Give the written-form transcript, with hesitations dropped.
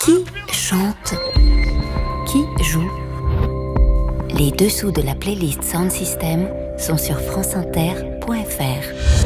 Qui chante? Qui joue? Les dessous de la playlist Sound System sont sur franceinter.fr.